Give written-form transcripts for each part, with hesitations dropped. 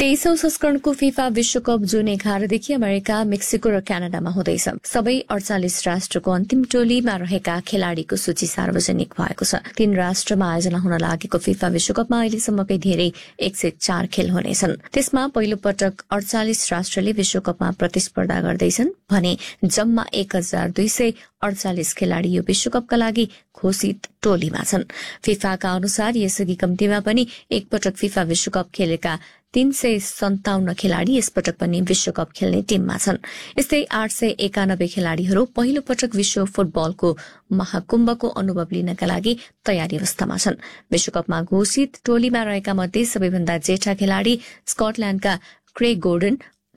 23औं संस्करणको फिफा विश्वकप जुन 11 देखि अमेरिका, मेक्सिको र क्यानाडामा हुँदैछ। सबै 48 राष्ट्रको अन्तिम टोलीमा रहेका खेलाड़ीको सूची सार्वजनिक भएको छ। 3 राष्ट्रमा आयोजना हुन लागेको फिफा विश्वकपमा अहिलेसम्मकै धेरै 104 खेल हुनेछन्। त्यसमा पहिलो पटक 48 राष्ट्रले विश्वकपमा प्रतिस्पर्धा गर्दैछन् भने जम्मा 1248 खेलाड़ी यो विश्वकपका लागि घोषित टोलीमा छन्। फिफाका अनुसार यसअघि कम्तीमा पनि एकपटक फिफा विश्वकप खेलेका 357 खेलाड़ी यसपटक पनि विश्वकप खेल्ने टीममा छन्। यस्तै 891 खेलाड़ीहरू पहिलो पटक विश्व फुटबलको महाकुम्भको अनुभव लिनका लागि तयारी अवस्थामा छन्। विश्वकपमा घोषित टोलीमा रहेका मध्ये सबैभन्दा जेठा खेलाड़ी स्कटल्याण्डका क्रेग गोर्डन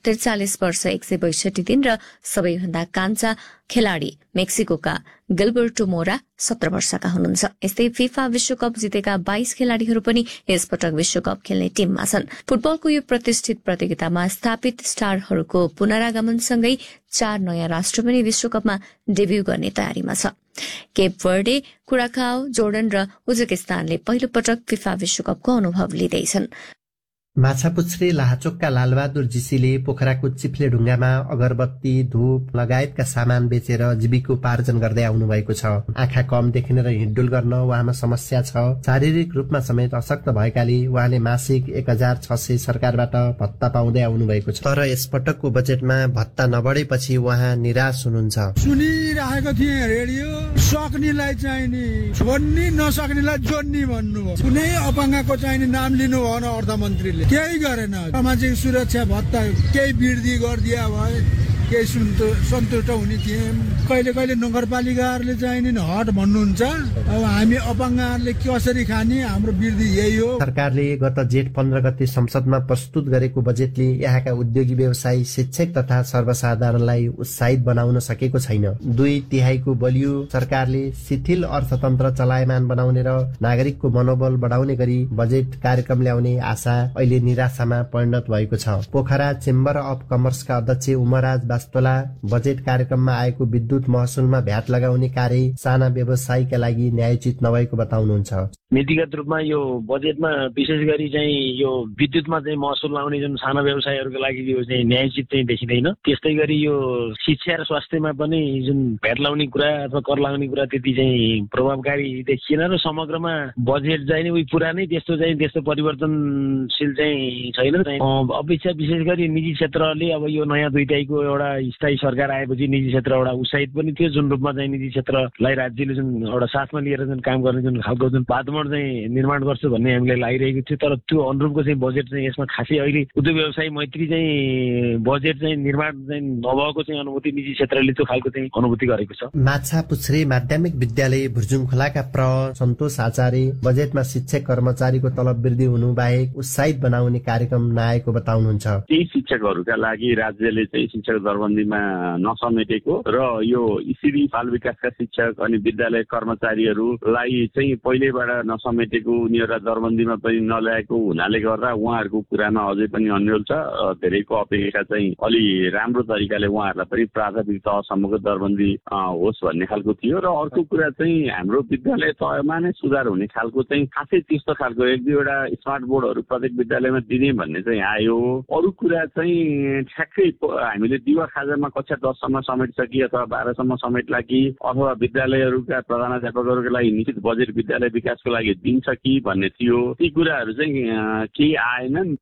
43 वर्ष 162 दिन र सबैभन्दा कान्छा खेलाड़ी मेक्सिकोका गिल्बर्टो मोरा 17 वर्षका हुनुहुन्छ। यस्तै फिफा विश्वकप जितेका 22 खेलाड़ीहरू पनि यसपटक विश्वकप खेल्ने टीममा छन्। फुटबलको यो प्रतिष्ठित प्रतियोगितामा स्थापित स्टारहरूको पुनरागमनसँगै 4 नयाँ राष्ट्र पनि विश्वकपमा डेब्यू गर्ने तयारीमा छ। केप वर्डे, कुराकाओ, जोर्डन र उज्बेकिस्तानले पहिलो पटक फिफा विश्वकपको अनुभव लिँदैछन्। माछापुच्छ्रे लाहाचोकका लालबहादुर जीसीले पोखराको चिप्ले ढुङ्गामा अगरबत्ती, धूप लगायतका सामान बेचेर जीविकोपार्जन गर्दै आउनु भएको छ। आँखा कम देख्ने र हिँडडुल गर्न उहाँमा समस्या छ। शारीरिक रूपमा समेत अशक्त भएकाले उहाँले मासिक 1600 सरकारबाट भत्ता पाउँदै आउनु भएको छ। तर यसपटकको बजेटमा भत्ता नबढेपछि उहाँ निराश हुनुहुन्छ। सुनिरहेको थिएँ रेडियो, सक्नेलाई चाहिने छोड्ने, नसक्नेलाई जोड्ने भन्नुभयो। कुनै अपाङ्गको चाहिने नाम लिनु भएन अर्थमन्त्रीले, केही गरेन। सामाजिक सुरक्षा भत्ता केही वृद्धि गरिदिया भए केही सन्तुष्ट हुने थियौँ। कहिले कहिले नगरपालिकाहरूले चाहिने हट भन्नुहुन्छ। अब हामी अपाङ्गहरूले कसरी खाने, हाम्रो वृद्धि यही हो। सरकारले गत जेठ 15 गते संसदमा प्रस्तुत गरेको बजेटले यहाँका उद्योगी व्यवसायी, शिक्षक तथा सर्वसाधारणलाई उत्साहित बनाउन सकेको छैन। 2/3 बलियो सरकारले शिथिल अर्थतन्त्र चलायमान बनाउने र नागरिकको मनोबल बढाउने गरी बजेट कार्यक्रम ल्याउने आशा अहिले निराशामा परिणत भएको छ। पोखरा चेम्बर अफ कमर्सका अध्यक्ष उमराज वास्तोला बजेट कार्यक्रममा आएको विद्युत महसुलमा भ्याट लगाउने कार्य साना व्यवसायीका लागि न्यायोचित नभएको बताउनुहुन्छ। नीतिगत रूपमा यो बजेटमा विशेष गरी चाहिँ यो विद्युतमा चाहिँ महसुल लाउने जुन साना व्यवसायीहरूको लागि यो चाहिँ न्यायोचित चाहिँ देखिँदैन। त्यस्तै गरी यो शिक्षा र स्वास्थ्यमा पनि जुन भ्याट लाउने कुरा अथवा कर लगाउने कुरा त्यति चाहिँ प्रभावकारी देखिएन र समग्रमा बजेट चाहिँ उही पुरानै त्यस्तो परिवर्तनशील चाहिँ छैन। अपेक्षा विशेष गरी निजी क्षेत्रले अब यो नयाँ 2/3 एउटा स्थायी सरकार आएपछि निजी क्षेत्र एउटा उत्साहित पनि थियो। जुन रूपमा चाहिँ निजी क्षेत्रलाई राज्यले जुन एउटा साथमा लिएर जुन काम गर्ने जुन खालको जुन वातावरण चाहिँ निर्माण गर्छ भन्ने हामीलाई लागिरहेको थियो। तर त्यो अनुरूपको चाहिँ बजेट चाहिँ यसमा खासै अहिले उद्योग व्यवसाय मैत्री चाहिँ बजेट चाहिँ निर्माण चाहिँ नभएको चाहिँ अनुभूति निजी क्षेत्रले त्यो खालको चाहिँ अनुभूति गरेको छ। माछापुच्छ्रे माध्यमिक विद्यालय भुर्जुङ खोलाका सन्तोष आचार्य बजेटमा शिक्षक कर्मचारीको तलब वृद्धि हुनु बाहेक उत्साहित बनाउने कार्यक्रम नआएको बताउनुहुन्छ। ती शिक्षकहरूका लागि राज्यले चाहिँ शिक्षक दरबन्दीमा नसमेटेको र यो इसिडी बाल विकासका शिक्षक अनि विद्यालय कर्मचारीहरूलाई चाहिँ पहिलेबाट नसमेटेको, उनीहरूलाई दरबन्दीमा पनि नल्याएको हुनाले गर्दा उहाँहरूको कुरामा अझै पनि अन्यल छ। धेरैको अपेक्षा चाहिँ अलि राम्रो तरिकाले उहाँहरूलाई पनि प्राथमिक तहसम्मको दरबन्दी होस् भन्ने खालको थियो। र अर्को कुरा चाहिँ हाम्रो विद्यालय तहमा नै सुधार हुने खालको चाहिँ खासै त्यस्तो खालको 1-2वटा स्मार्ट बोर्डहरू प्रत्येक विद्यालयमा दिने भन्ने चाहिँ आयो। अरू कुरा चाहिँ ठ्याक्कै हामीले दिवा खाजामा कक्षा 10सम्म समेट्छ कि अथवा 12सम्म समेट्ला कि अथवा विद्यालयहरूका प्रधानाध्यापकहरूका लागि निश्चित बजेट विद्यालय विकासको लागि दिन्छ कि भन्ने थियो। ती कुराहरू चाहिँ केही आएनन्।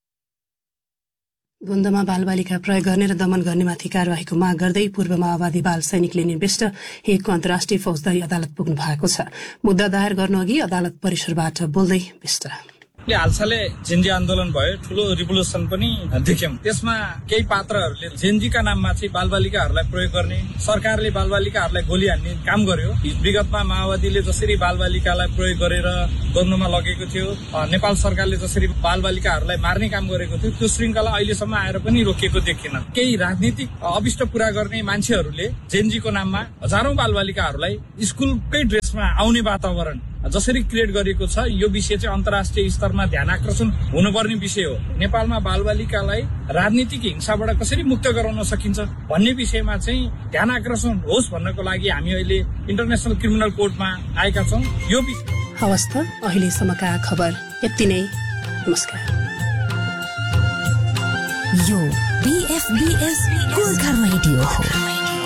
द्वन्द्वमा बालबालिका प्रयोग गर्ने र दमन गर्नेमाथि कार्यवाहीको माग गर्दै पूर्व माओवादी बाल सैनिकले निर्विष्ट हेगको अन्तर्राष्ट्रिय फौजदारी अदालत पुग्नु भएको छ। मुद्दा दायर गर्नुअघि अदालत परिसरबाट बोल्दै विष्ट हालसालै जेन्जी आन्दोलन भयो, ठूलो रिभोल्युसन पनि देख्यौं। त्यसमा केही पात्रहरूले जेन्जीका नाममा चाहिँ बालबालिकाहरूलाई प्रयोग गर्ने, सरकारले बालबालिकाहरूलाई गोली हान्ने काम गर्यो। विगतमा माओवादीले जसरी बालबालिकालाई प्रयोग गरेर द्वन्द्वमा लगेको थियो, नेपाल सरकारले जसरी बालबालिकाहरूलाई मार्ने काम गरेको थियो, त्यो श्रृङ्खला अहिलेसम्म आएर पनि रोकिएको देखिएन। केही राजनीतिक अभिष्ट पूरा गर्ने मान्छेहरूले जेन्जीको नाममा हजारौं बालबालिकाहरूलाई स्कुलकै ड्रेसमा आउने वातावरण जसरी क्रिएट गरिएको छ, यो विषय चाहिँ अन्तर्राष्ट्रिय स्तरमा ध्यान आकर्षण हुनुपर्ने विषय हो। नेपालमा बालबालिकालाई राजनीतिक हिंसाबाट कसरी मुक्त गराउन सकिन्छ भन्ने विषयमा चाहिँ ध्यान आकर्षण होस् भन्नको लागि हामी अहिले इन्टरनेशनल क्रिमिनल कोर्टमा आएका छौं। यो हवस् त अहिलेसम्मका खबर यति नै। नमस्कार। यो BFBS गोर्खा रेडियो हो।